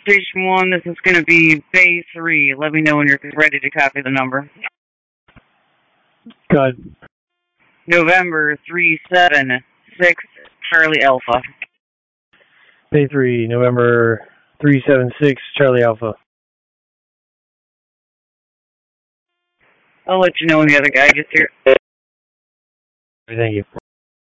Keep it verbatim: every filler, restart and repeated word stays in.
Station one, this is going to be Bay three. Let me know when you're ready to copy the number. Good. November three seven six, Charlie Alpha. Bay three, November three seven six, Charlie Alpha. I'll let you know when the other guy gets here. Thank you.